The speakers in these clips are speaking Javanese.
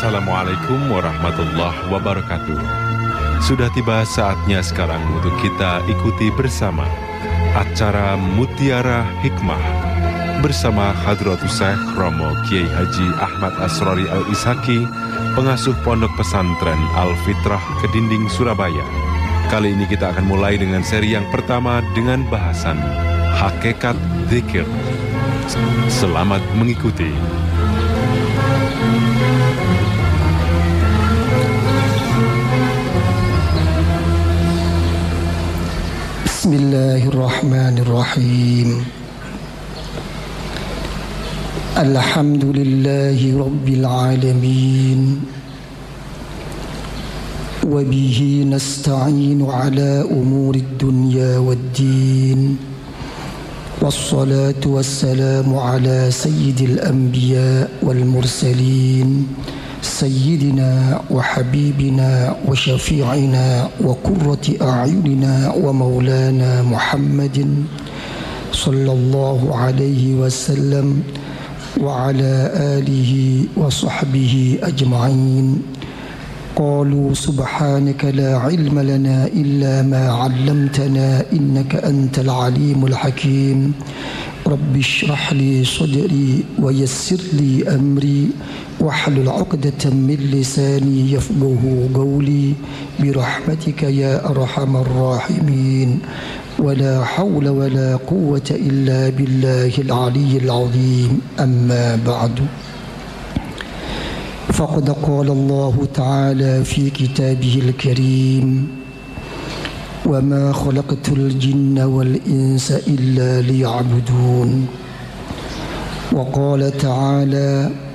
Assalamualaikum warahmatullahi wabarakatuh. Sudah tiba saatnya sekarang untuk kita ikuti bersama acara Mutiara Hikmah bersama Hadratus Syekh Romo Kiai Haji Ahmad Asrori Al-Ishaki, pengasuh Pondok Pesantren Al-Fitrah Kedinding Surabaya. Kali ini kita akan mulai dengan seri yang pertama dengan bahasan Hakikat Dzikir. Selamat mengikuti. Bismillahirrahmanirrahim. Alhamdulillahi Rabbil alamin. Wa bihi nasta'inu ala umurid dunya waddin. Wassalatu wassalamu ala sayyidil anbiya wal mursalin. سيدنا وحبيبنا وشفيعنا وقرة أعيننا ومولانا محمد صلى الله عليه وسلم وعلى آله وصحبه أجمعين. قالوا سبحانك لا علم لنا إلا ما علمتنا إنك أنت العليم الحكيم. رب اشرح لي صدري ويسر لي أمري واحلل عقدة من لساني يفقه قولي برحمتك يا أرحم الراحمين. ولا حول ولا قوة إلا بالله العلي العظيم. أما بعد، فقد قال الله تعالى في كتابه الكريم: وما خلقت الجن والإنس إلا ليعبدون. وقال تعالى: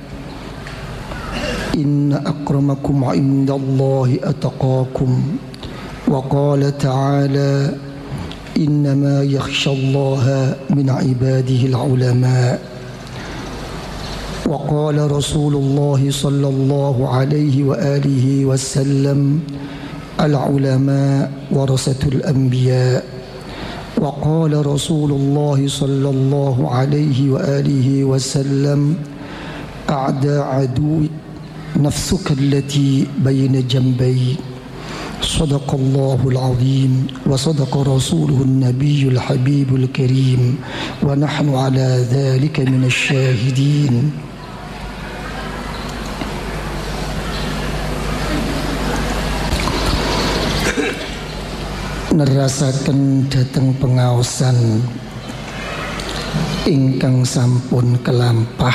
إن أكرمكم عند الله أتقاكم. وقال تعالى: إنما يخشى الله من عباده العلماء. وقال رسول الله صلى الله عليه وآله وسلم: العلماء ورثة الأنبياء. وقال رسول الله صلى الله عليه وآله وسلم: أعدى عدو نفسك التي بين جنبي. صدق الله العظيم وصدق رسوله النبي الحبيب الكريم ونحن على ذلك من الشاهدين. Nerasaken dhateng pengaosan ingkang sampun kelampah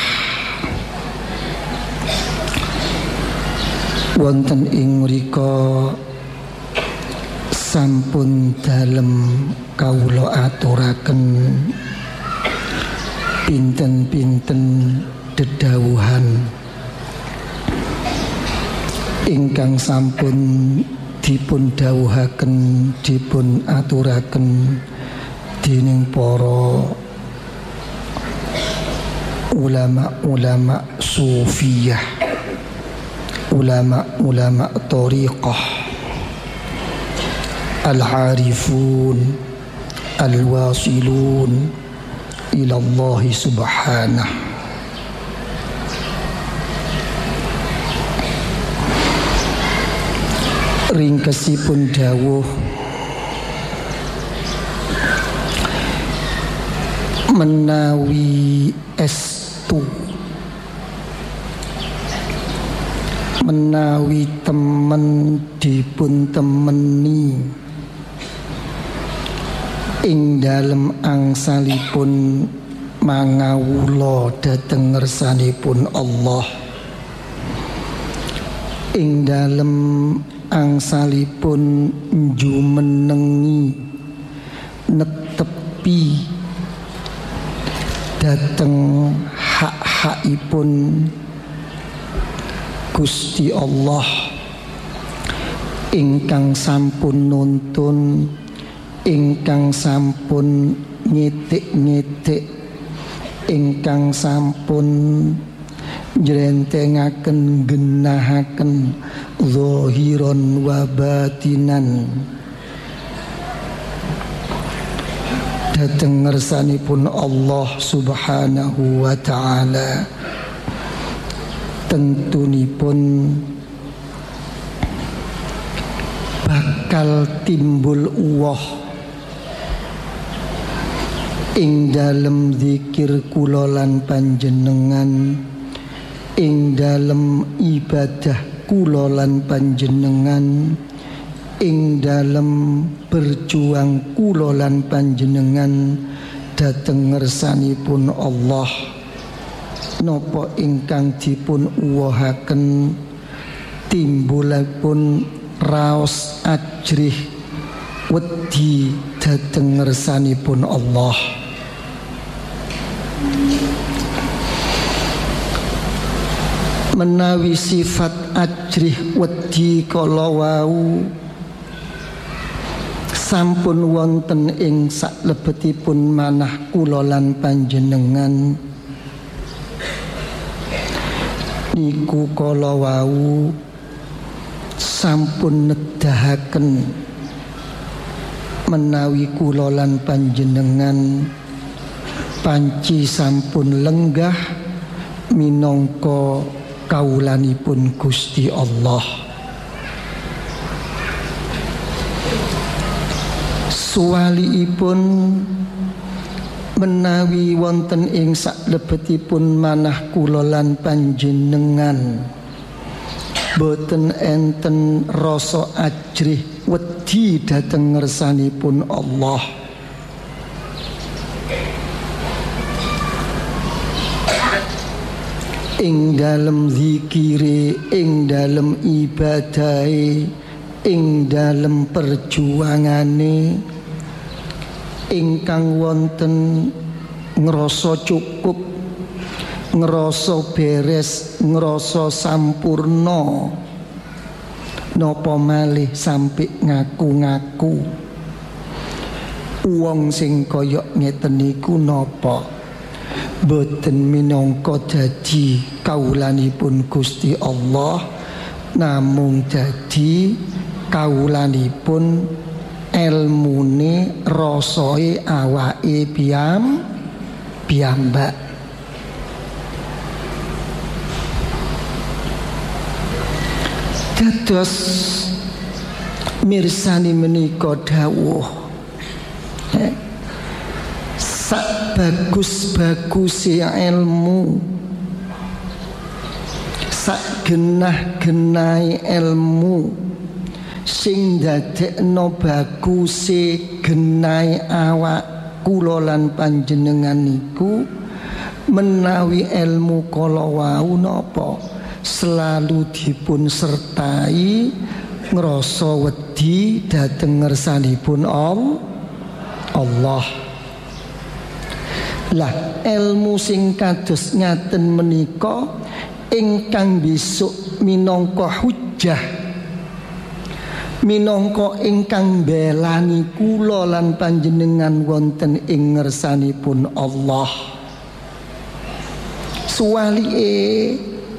wonten ing mrika sampun dalem kawula aturaken pinten-pinten dedawuhan ingkang sampun dipun dawuhaken, dipun aturaken dening para ulama-ulama sufiyah, ulama-ulama thariqah, al-arifun, al-wasilun ila Allah subhanahu. Ringkesipun dawuh menawi estu, menawi temen dipun temeni ing dalem angsalipun mangawula dhateng ngersanipun Allah, ing dalem angsalipun jumenengi netepi dhateng hak-hakipun Gusti Allah ingkang sampun nuntun, ingkang sampun nyitik-nyitik, ingkang sampun njlentengaken genahaken zahiran wa batinan dhateng ngersanipun Allah subhanahu wa ta'ala. tentunipun bakal timbul uwoh ing dalem zikir kula lan panjenengan, ing dalem ibadah kula lan panjenengan, ing dalem berjuang kula lan panjenengan dhateng ngersanipun Allah, napa ingkang dipun uwohaken timbulipun raos ajrih wedi dhateng ngersanipun Allah. Menawi sifat ajrih wedi kala wau sampun wonten ing saklebetipun manah kula lan panjenengan, niku kala wau sampun nedahaken menawi kula lan panjenengan panci sampun lenggah minangka kawulanipun Gusti Allah. Suwaliipun menawi wonten ing saklebetipun manah kula lan panjenengan boten enten rasa ajrih wedi dhateng ngersanipun Allah, ing dalem zikire, ing dalem ibadahe, ing dalem perjuangane ingkang wonten ngrasa cukup, ngrasa beres, ngrasa sampurna, napa malih sampe ngaku-ngaku. Wong sing kaya ngeten niku napa boten minangka dadi kawulanipun Gusti Allah, namung dadi kawulanipun elmune rasae awake piyambak. Dados mirsani menika dawuh sak bagus-baguse ilmu, sak genah-genahe ilmu sing dadekno baguse genahe awak kula lan panjenengan niku menawi ilmu kala wau napa selalu dipun sertai ngrasa wedi dhateng ngersanipun Allah. Lah ilmu sing kados ngaten menika ingkang besok minangka hujjah, minangka ingkang belani kula lan panjenengan wonten ing ngersanipun Allah. Suwalike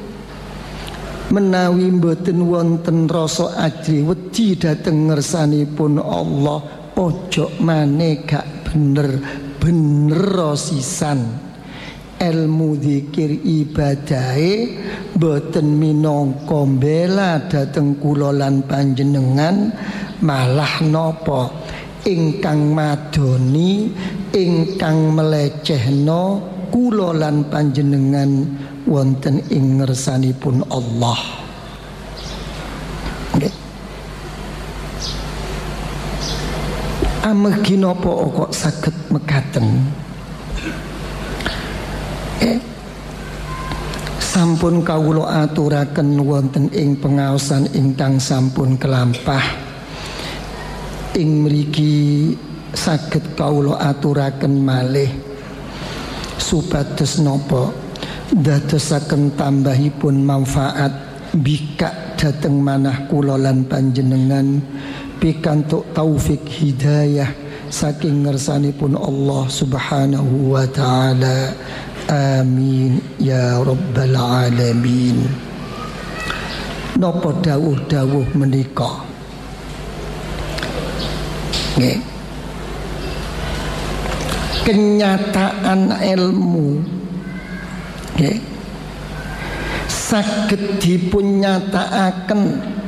menawi mboten wonten rasa ajrih wedi dhateng ngersanipun Allah, ojo maneh gak bener sisan ilmu zikir ibadahe boten minangka bela dhateng kula lan panjenengan, malah napa ingkang madoni, ingkang melecehno kula lan panjenengan wonten ing ngersanipun Allah. Nggih. Amargi napa kok saged mekaten? Sampun kawula aturaken wonten ing pengaosan ingkang sampun kelampah. Ing mriki saged kawula aturaken malih supados napa dadosaken tambahipun manfaat bikak dhateng manah kula lan panjenengan pikantuk taufik hidayah saking ngersanipun Allah Subhanahu wa taala. Amin ya rabbal alamin. Napa dawuh-dawuh menika? Nggih. Kenyataan ilmu, nggih, saged dipun nyatakaken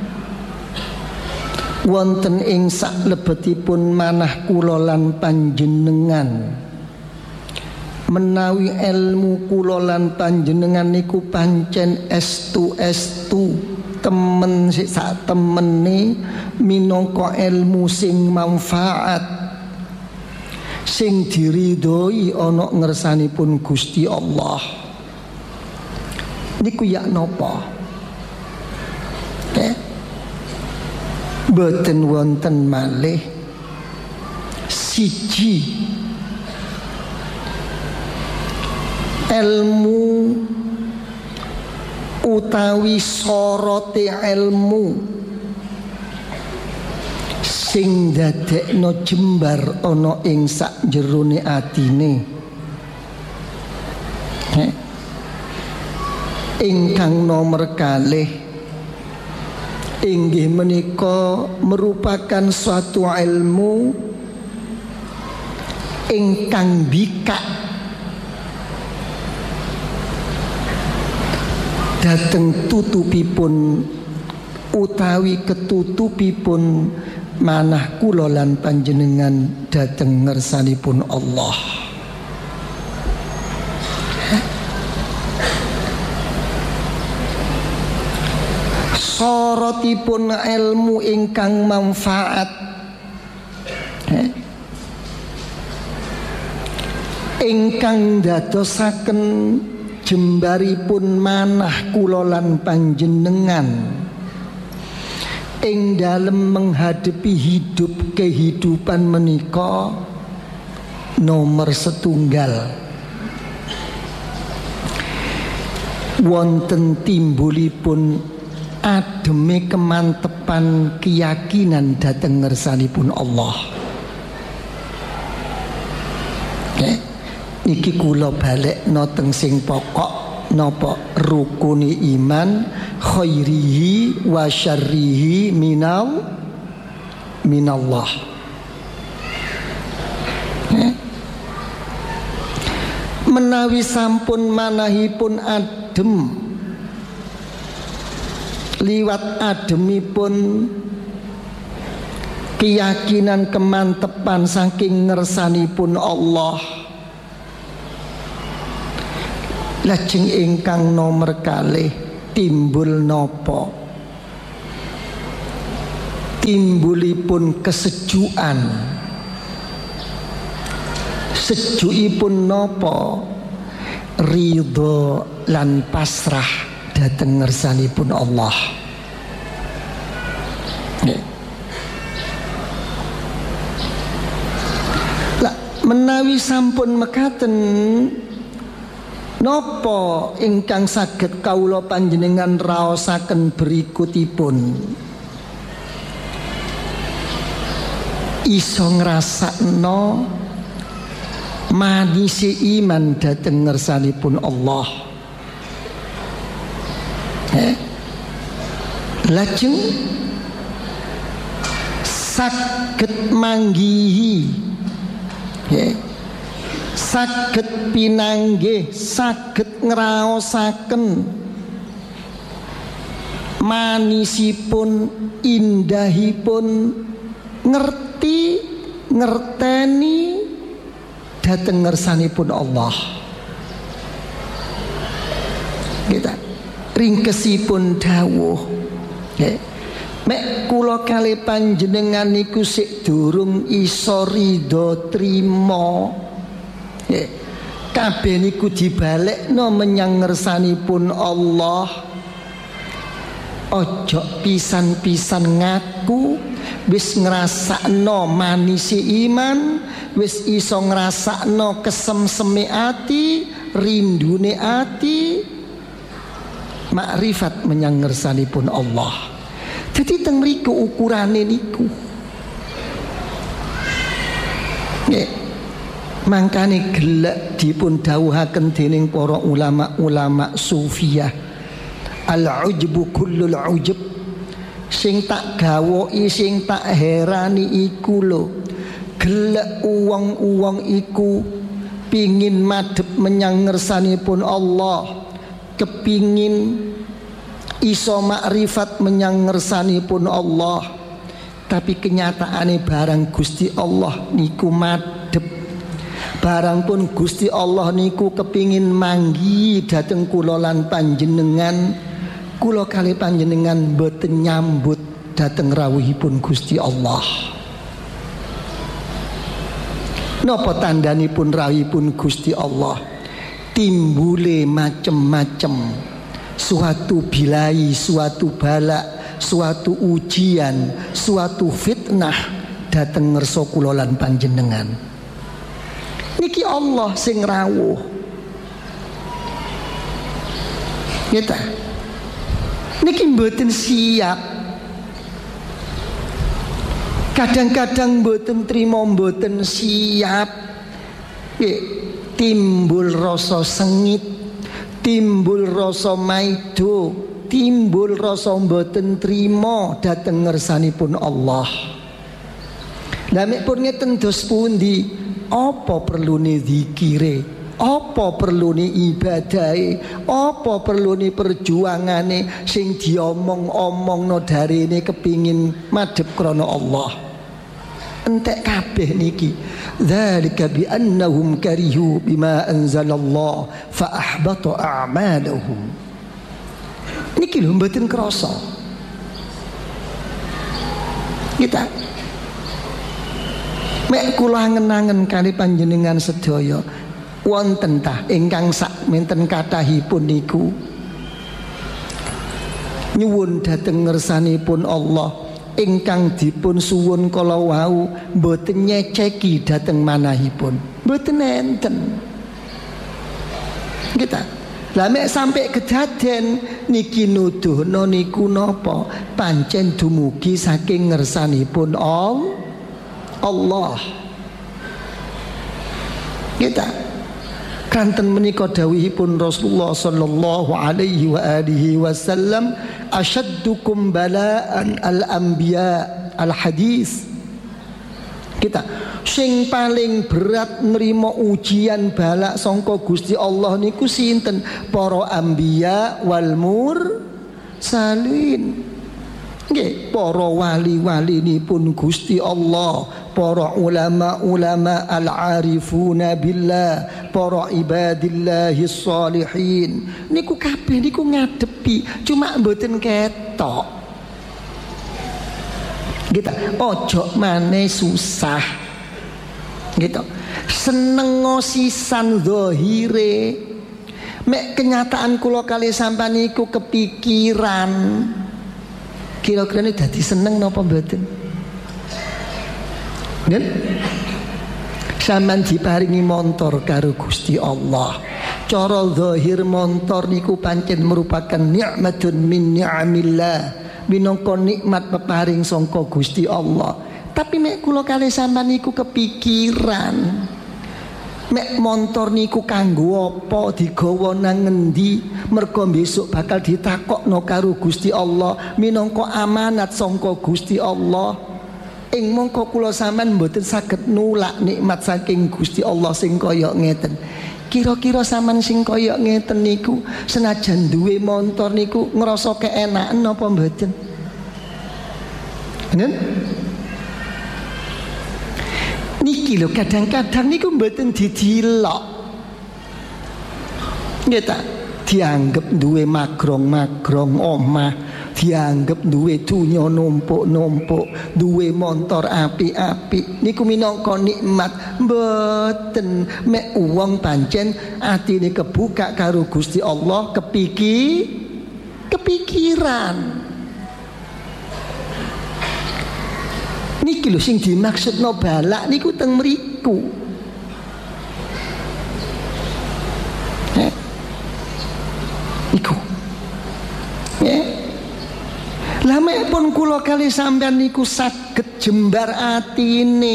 wonten ing saklebetipun manah kula lan panjenengan, menawi ilmu kula lan panjenengan niku pancen estu temen sak temene minangka ilmu sing manfaat, sing diridhoi ana ngersanipun Gusti Allah. Niku ya napa? Boten wonten malih siji ilmu utawi sorote ilmu sing dadekno jembar ana ing sakjerone atine, ingkang nomor kalih inggih menika merupakan suatu ilmu ingkang bikak dateng tutupipun utawi ketutupipun manah kula lan panjenengan dateng ngersanipun Allah. Sorotipun ilmu ingkang manfaat ingkang dadosaken jembaripun manah kula lan panjenengan ing dalem menghadapi kehidupan menika nomor setunggal wonten timbulipun ademe kemantepan keyakinan dhateng ngersanipun Allah. Niki kula balekno teng sing pokok napa rukuni iman khairihi wa syarrihi minallah. Menawi sampun manahipun adem liwat ademipun keyakinan kemantepan saking ngersanipun Allah, lajeng ingkang nomor kalih timbul nopo? Timbulipun kesejukan. Sejukipun nopo? Ridho lan pasrah dhateng ngersanipun Allah. Lah menawi sampun mekaten, nopo ingkang saged kawula panjenengan raosaken berikutipun? Iso ngrasakno manise iman dhateng ngersanipun Allah. Lajeng saged manggihi, saged pinanggih, saged ngraosaken manisipun, indahipun, ngerteni dhateng ngersanipun Allah. Kita ringkesipun dawuh, mek kula kali panjenengan niku sik durung iso ridho trima, kabeh niku dibalekno menyang ngersanipun Allah. Ojo pisan-pisan ngaku wis ngrasakno manisi iman, wis iso ngrasakno kesemseme ati, rindune ati, makrifat menyang ngersanipun Allah. Jadi teng mriku ukurane niku. Mangkane gelek dipun dawuhaken dening para ulama-ulama sufiyah, al-ujbu kullul ujub. Sing tak gawoki, sing tak herani iku lho, gelek uwong-uwong iku pingin madhep menyang ngersanipun Allah, kepingin iso makrifat menyang ngersanipun Allah, tapi kenyataane barang Gusti Allah niku madhep. Barang pun Gusti Allah niku kepingin manggi dhateng kula lan panjenengan, kula kali panjenengan boten nyambut dhateng rawuhipun Gusti Allah. Napa tandhanipun rawuhipun Gusti Allah? Timbule macem-macem, suatu bilai, suatu bala, suatu ujian, suatu fitnah dateng ngersa kula lan panjenengan. Niki Allah sing rawuh. Kita niki mboten siap. Kadang-kadang mboten trima, mboten siap. Timbul rasa sengit, timbul rasa maido, timbul rasa mboten trima dhateng ngersanipun Allah. Lah mek pun ngeten dos pundi, apa perlune zikire, apa perlune ibadahe, apa perlune perjuangane sing diomong-omongno darene kepingin madhep krana Allah. Entek kabeh niki. Dzalika bi annahum karihu bima anzalallah fa ahbata a'malahum. Niki lho mboten krasa. Kita mek kula ngenangen kali panjenengan sedaya wonten tah ingkang sak menten kathahipun niku nyuwun dhateng ngersanipun Allah ingkang dipun suwun kala wau mboten nyeceki dhateng manahipun, mboten enten. Kita lah mek sampai kedaden niki nuduhno niku napa? Pancen dumugi saking ngersanipun Allah. Kita kanten menika dawuhipun Rasulullah sallallahu alaihi wa alihi wasallam, asyaddukum bala'an al-anbiya al-hadis. Kita sing paling berat nerima ujian balak sangka Gusti Allah niku sinten? Para anbiya wal mursalin. Nggih, para wali-walinipun Gusti Allah, para ulama-ulama al-arifuna billah, para ibadillahis sholihin. Niku kabeh niku ngadepi, cuma mboten ketok. Gitu. Ojo maneh susah. Gitu. Seneng ngosisan zahire. Mek kenyataan kula kali sampean niku kepikiran. Kira-kira ini dadi seneng napa mboten? Nen? Sampeyan diparingi montor karo Gusti Allah. Cara zahir montor niku pancen merupakan nikmatun min ni'amillah, minangka nikmat peparing sangka Gusti Allah. Tapi mek kula kali sampeyan niku kepikiran, mek montor niku kanggo apa, digawa nang ngendi, mergo besok bakal ditakokno karo Gusti Allah minangka amanat sangka Gusti Allah. Ing mongko kula sampean mboten saged nulak nikmat saking Gusti Allah sing kaya ngeten. Kira-kira sampean sing kaya ngeten niku senajan duwe montor niku ngrasa keenakan napa mboten? Nen? Niki lho kadang-kadang niku mboten didilok. Nggih ta? Dianggep duwe magrong-magrong omah, dianggep duwe dunya numpuk-numpuk, duwe montor apik-apik niku minangka nikmat. Mboten, mek wong pancen atine kebuka karo Gusti Allah, kepikiran. Niki lho sing dimaksudno balak niku teng mriku. Iku. Lah mek pun kula kali sampean niku saged jembar atine.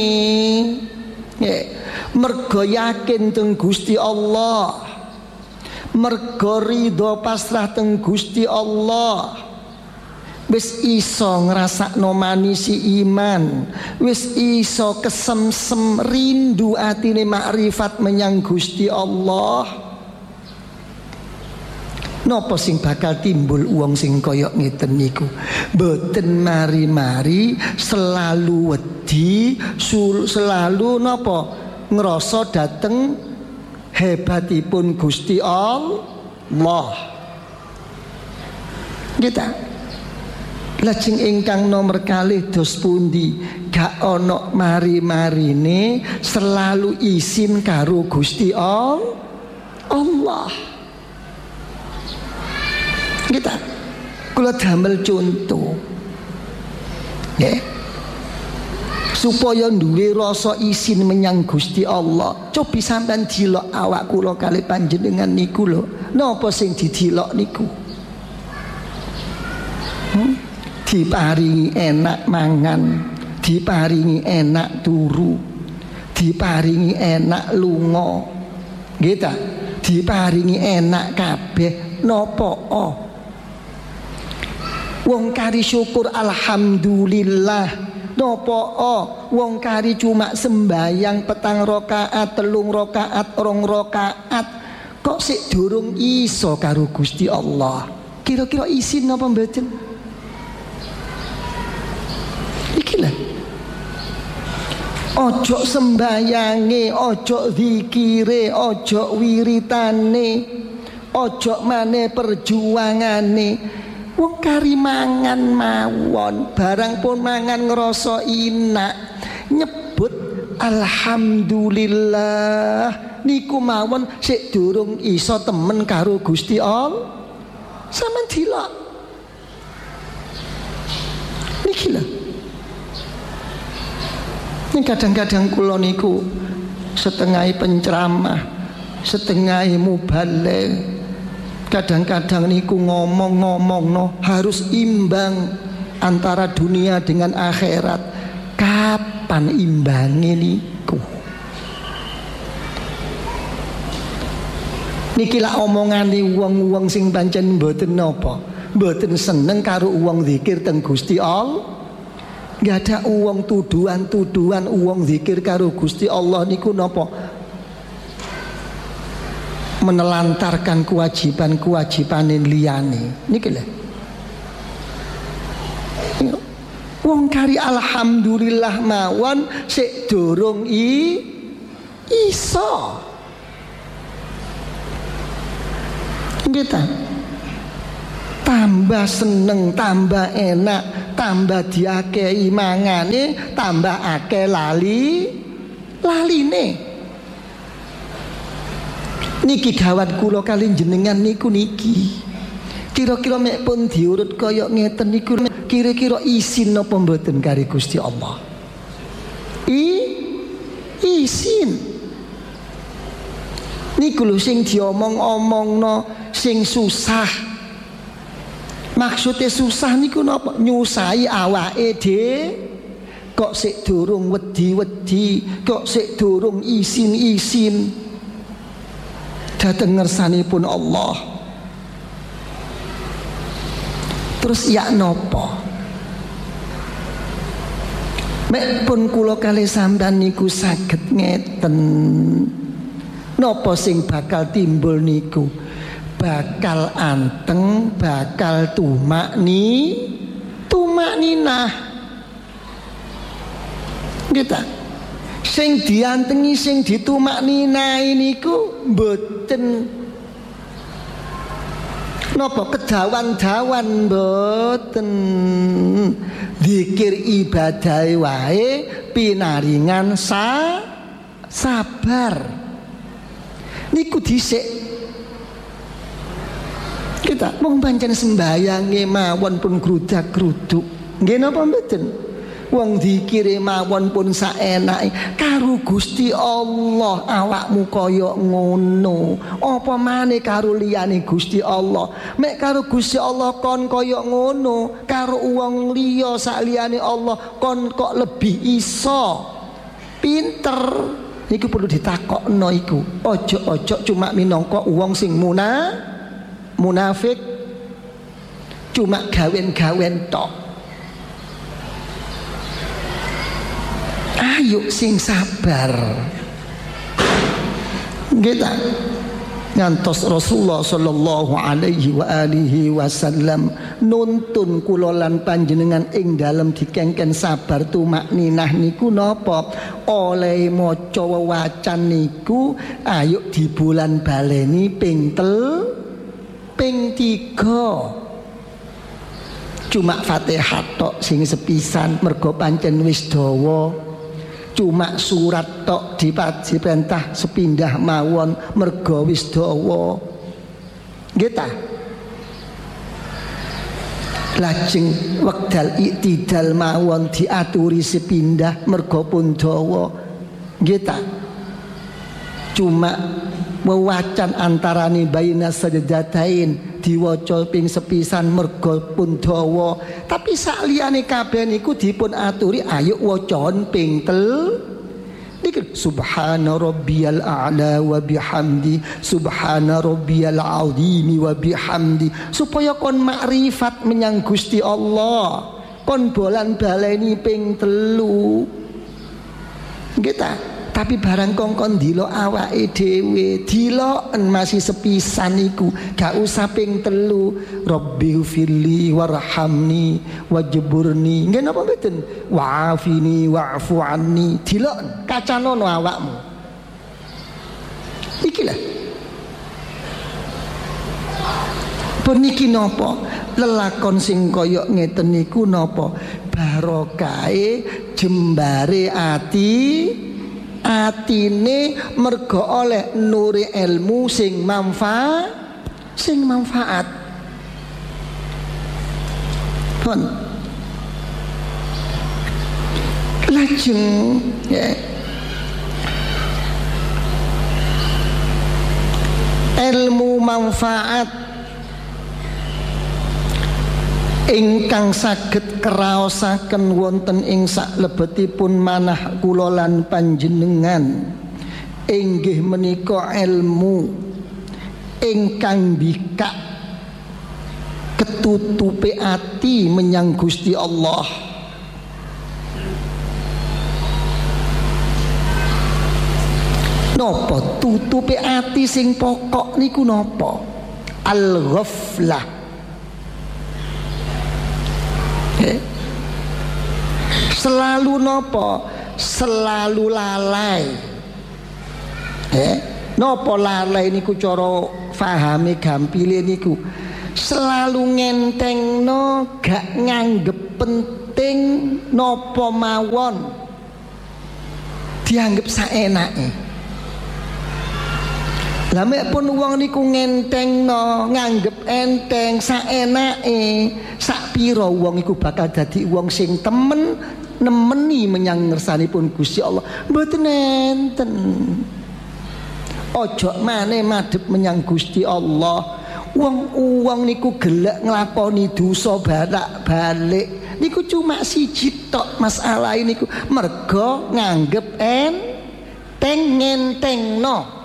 Mergo yakin teng Gusti Allah. Mergo ridho pasrah teng Gusti Allah. Wis iso ngrasakno manisi iman, wis iso kesemsem rindu atine makrifat menyang Gusti Allah. Napa sing bakal timbul wong sing kaya ngeten niku? Mboten mari-mari selalu wedi, selalu napa ngrasa dateng hebatipun Gusti Allah. Kita lajeng ingkang nomor kalih dos pundi? Gak ana mari-marine selalu izin karo Gusti Allah. Kita kula damel contoh ya, supaya duwe rasa izin menyang Gusti Allah. Cobi sampean dilok awak kula kali panjenengan niku lho. Napa sing didilok niku? Diparingi enak mangan, diparingi enak turu, diparingi enak lunga, gitu. Diparingi enak kabeh. Napa? Wong kari syukur alhamdulillah. Napa? Wong kari cuma sembayang 4 rakaat, 3 rakaat, 2 rakaat, kok sik durung iso karo Gusti Allah. Kira-kira izin napa mboten? Iki lho. Ojo sembayange, ojo zikire, ojo wiritane, ojo maneh perjuangane. Wong kari mangan mawon, barang pun mangan ngrasa enak, nyebut alhamdulillah niku mawon sik durung iso temen karo Gusti Allah. Sampeyan dilok niki lho. Ini kadang-kadang kula niku setengah penceramah, setengah mubaligh. Kadang-kadang niku ngomong-ngomong harus imbang antara dunia dengan akhirat. Kapan imbangnya niku? Niki lah omongane wong-wong sing pancen mboten napa, mboten seneng karo wong zikir teng Gusti Allah. Gak ada uang tuduhan-tuduhan uang zikir karo Gusti Allah niku napa? Menelantarkan kewajiban-kewajiban liyane niki lho. Wong kari alhamdulillah mawon sik durung iso. Kita tambah seneng, tambah enak, tambah diakehi mangane, tambah akeh laline. Niki gawat kula kali jenengan niku niki. Kira-kira mek pun diurut kaya ngeten niku, kira-kira izin napa mboten kari Gusti Allah? Izin. Niku lho sing diomong-omongno sing susah. Maksudnya susah niku napa? Nyusahi awake kok sik durung wedi-wedi, kok sik durung izin-izin. Dateng ngersanipun Allah. Terus ya nopo? Mek pun kula kalih sampean niku saged ngeten. Nopo sing bakal timbul niku? Bakal anteng, bakal tumakninah. Gitu. Sing diantengi, sing ditumakninai niku mboten napa kedawan-dawan, mboten. Zikir ibadah wae pinaringan sabar niku dhisik. Kita mung pancen sembayange mawon pun grudak-gruduk nggih napa mboten? Wong dikire mawon pun saenake karo Gusti Allah awakmu kaya ngono. Apa maneh karo liyane Gusti Allah? Mek karo Gusti Allah kon kaya ngono, karo wong liya sakliyane Allah kon kok lebih iso pinter. Niku perlu ditakokno iku. Ojo-ojo cuma minangka wong sing munafik, cuma gawen-gawen tok. Ayo sing sabar. Kita ngantos Rasulullah sallallahu alaihi wa alihi wasallam nuntun kula lan panjenengan ing dalem dikengken sabar tumakninah niku napa oleh maca wacan niku ayo di bulan baleni ping 3 cuma Fatihah tok sing sepisan mergo pancen wis dawa. Cuma surat tok diperintah sepindah mawon mergo wis dawa. Nggih ta? Lajeng wekdal iktidal mawon diaturi sepindah mergo pun dawa. Nggih ta? Cuma wewacan antarane baina sajdatain diwaca ping sepisan mergo pun dawa, tapi sakliyane kabeh niku dipun aturi ayo wacan ping 3 niki subhana rabbiyal a'la wa bihamdi subhana rabbiyal azim wa bihamdi, supaya kon makrifat menyang Gusti Allah, kon bolan baleni ping 3 nggih ta. Tapi barang kongkon dilok awake dhewe, diloken masih sepisan iku, gak usah ping 3. Rabbighfirli warhamni wajburni. Nggih napa mboten? Wa'afini wa'fu anni. Diloken kacanono awakmu. Iki lho. Puniki napa? Lelakon sing kaya ngeten niku napa? Barokahe jembare atine mergo oleh nuri ilmu sing manfaat pun lajeng ya ilmu manfaat ingkang saged kraosaken wonten ing saklebetipun manah kula lan panjenengan inggih menika ilmu ingkang bikak ketutupe ati menyang Gusti Allah. Napa tutupe ati sing pokok niku napa? Al-ghaflah. Selalu nopo, selalu lalai. Nopo lalai niku cara fahame gampile niku selalu ngentengno, gak nganggep penting nopo mawon, dianggep saenake. Lah mek pun wong niku ngentengno, nganggep enteng, saenake, sak pira wong iku bakal dadi wong sing nemeni menyang ngersanipun Gusti Allah. Mboten enten. Ojo maneh madhep menyang Gusti Allah. Wong niku gelek nglakoni dosa balak-balik. Niku cuma siji tok masalah niku mergo nganggep ngentengno.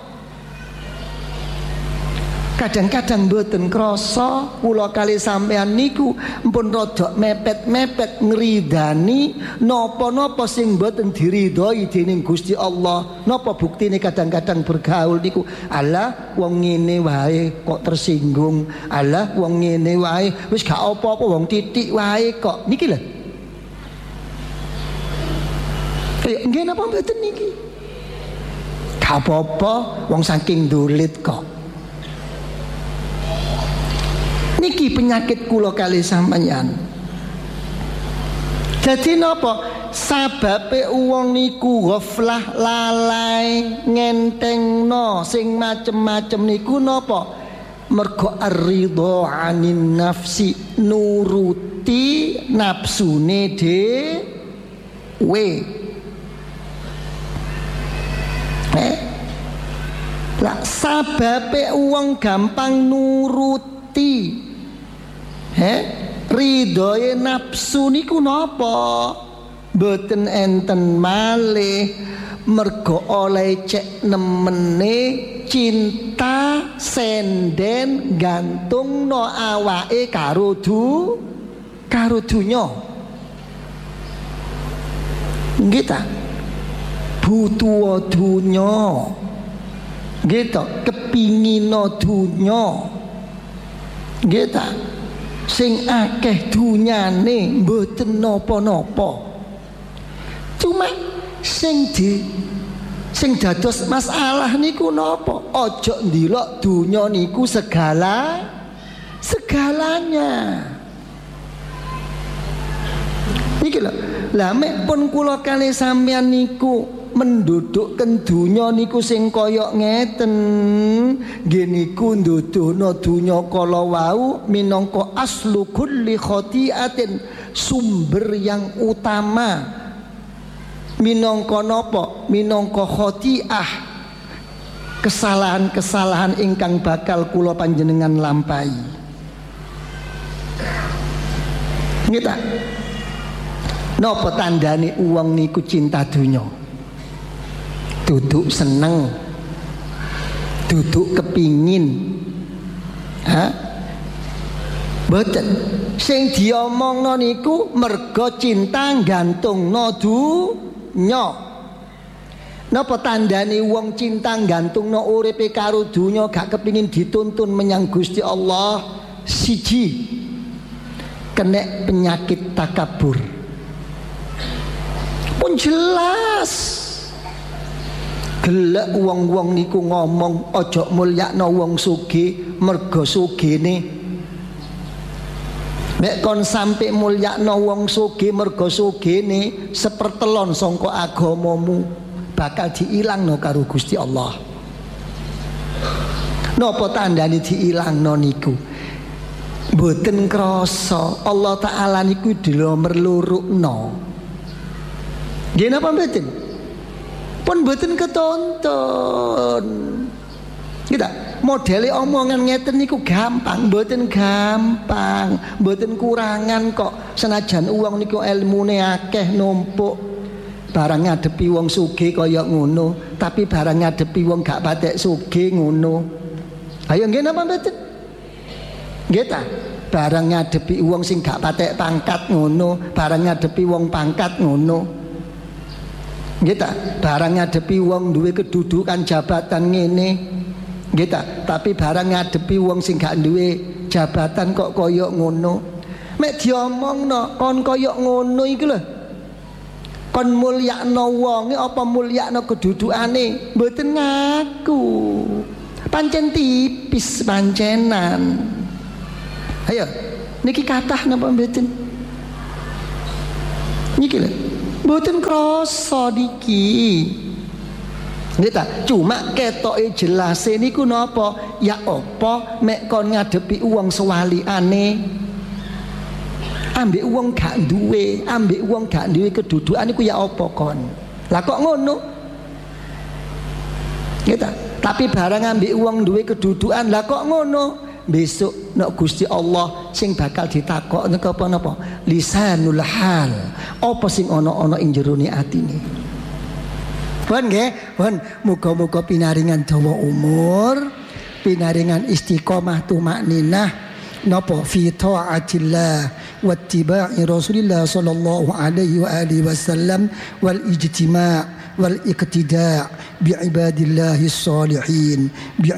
Kadang-kadang mboten krasa kula kali sampean niku mpun rada mepet-mepet ngridani napa-napa sing mboten diridhoi dening Gusti Allah. Napa buktine kadang-kadang bergaul niku, alah wong ngene wae kok tersinggung, alah wong ngene wae wis gak apa-apa wong titik wae kok. Niki lho. Nggih napa mboten niki? Gak apa-apa wong saking ndulit kok. Niki penyakit kula kali sampeyan. Jadi napa? Sababe wong niku ghaflah, lalai, ngentengno sing macem-macem niku napa? Mergo ar-ridha 'anin nafsi, nuruti nafsune dhewe. Lah sababe wong gampang nuruti ridhoe nafsu niku napa? Mboten enten malih mergo oleh cek nemene cinta senden gantungno awake karo dunya. Nggih ta? Butuh dunya. Gitu, kepingina dunya. Nggih ta? Sing akeh dunyane mboten napa-napa. Cuma sing dados masalah niku napa? Aja ndelok dunya niku segalanya. Iki lho, lah mek pun kula kalih sampeyan niku mendudukken dunya niku sing kaya ngeten, nggih niku nduduhna dunya kala wau minangka aslu kulli khati'atin, sumber yang utama, minangka napa? Minangka khati'ah, kesalahan-kesalahan ingkang bakal kula panjenengan lampahi. Nggih ta? Napa tandane uang niku cinta dunya? Duduk seneng, duduk kepingin. Mboten. Sing diomongno niku merga cinta gantungno dunya. Napa tandane wong cinta gantungno uripe karo dunya, gak kepingin dituntun menyang Gusti Allah? Siji, kena penyakit takabur. Pun jelas gelek wong-wong niku ngomong aja mulyakno wong sugih merga sugihne. Nek kon sampe mulyakno wong sugih merga sugihne, sepertelon sangka agamamu bakal diilangno karo Gusti Allah. Napa tandane diilangno niku? Mboten krasa Allah Ta'ala niku dilomer-lurukno. Nggih napa mboten? Pun mboten ketonton. Kita modele omongan ngeten niku gampang, mboten gampang, mboten kurangan kok. Senajan uang niku ilmune akeh numpuk, barang ngadepi wong sugih kaya ngono, tapi barang ngadepi wong gak patek sugih ngono. Ayo nggih napa mboten? Nggih ta? Barang ngadepi wong sing gak patek pangkat ngono, barang ngadepi wong pangkat ngono. Nggih ta? Barang ngadepi wong duwe kedudukan jabatan ngene. Nggih ta? Tapi barang ngadepi wong sing gak duwe jabatan kok kaya ngono. Mek diomongno kon kaya ngono iki lho. Kon mulyakno wonge apa mulyakno kedudukane? Mboten ngaku. Pancen tipis pancenan. Ayo, niki kathah napa mboten? Niki lho. Mboten krasa niki. Nggih ta? Cuma ketoke jelase niku napa? Ya apa mek kon ngadepi wong sewalikane, ambek wong gak duwe, ambek wong gak duwe kedudukan niku ya apa kon? Lah kok ngono? Nggih ta? Tapi barang ambek wong duwe kedudukan, lah kok ngono? Besok nek Gusti Allah sing bakal ditakok nek apa napa? Lisanul hal. Apa sing ana-ana ing jerone atine. Pun nggih, pun muga-muga pinaringan dawa umur, pinaringan istiqomah tumakninah napa fi taatillah wa ittiba'i Rasulillah sallallahu alaihi wa alihi wasallam wal ijtima' والاقتداء بعباد الله الصالحين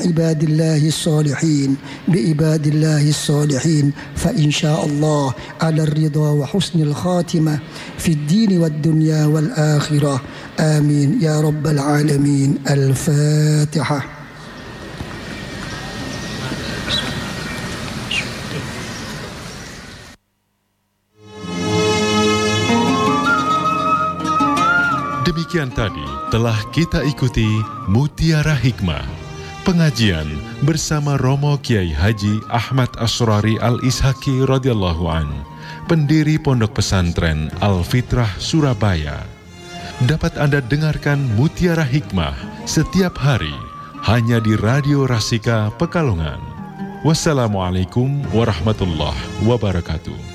بعباد الله الصالحين فإن شاء الله على الرضا وحسن الخاتمة في الدين والدنيا والآخرة آمين يا رب العالمين. الفاتحة. Demikian tadi telah kita ikuti Mutiara Hikmah, pengajian bersama Romo Kiai Haji Ahmad Asrari Al-Ishaki radhiyallahu an, pendiri Pondok Pesantren Al-Fitrah Surabaya. Dapat Anda dengarkan Mutiara Hikmah setiap hari hanya di Radio Rasika Pekalongan. Wassalamualaikum warahmatullahi wabarakatuh.